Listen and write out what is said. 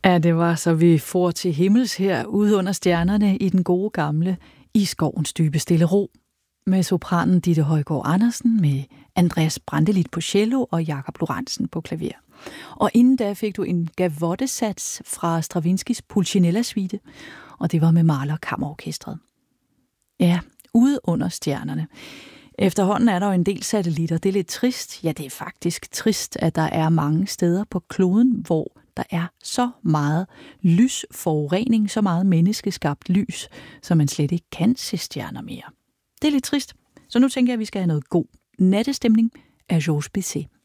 Ja, det var så vi for til himmels her ude under stjernerne i den gode gamle I skovens dybe stille ro. Med sopranen Ditte Højgaard Andersen, med Andreas Brantelid på cello og Jakob Lorentzen på klaver. Og inden da fik du en gavottesats fra Stravinskys Pulcinella-suite, og det var med Mahler Kammerorkestret. Ja, ude under stjernerne. Efterhånden er der jo en del satellitter. Det er lidt trist. Ja, det er faktisk trist, at der er mange steder på kloden, hvor der er så meget lysforurening, så meget menneskeskabt lys, så man slet ikke kan se stjerner mere. Det er lidt trist. Så nu tænker jeg, at vi skal have noget god nattestemning af Georges Bizet.